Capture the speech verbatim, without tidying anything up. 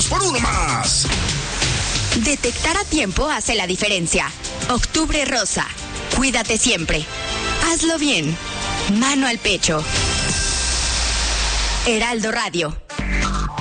por uno más. Detectar a tiempo hace la diferencia. Octubre Rosa. Cuídate siempre. Hazlo bien. Mano al pecho. Heraldo Radio.